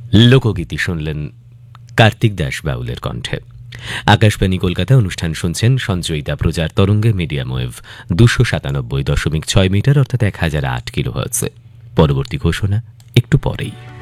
লোকগীতি শুনলেন কার্তিক দাস বাউলের কণ্ঠে। আকাশবাণী কলকাতা অনুষ্ঠান শুনছেন সঞ্চয়িতা প্রচার তরঙ্গে মিডিয়াম ওয়েভ 297.6 মিটার অর্থাৎ 1008 কিলোহার্টজে। পরবর্তী ঘোষণা একটু পরেই।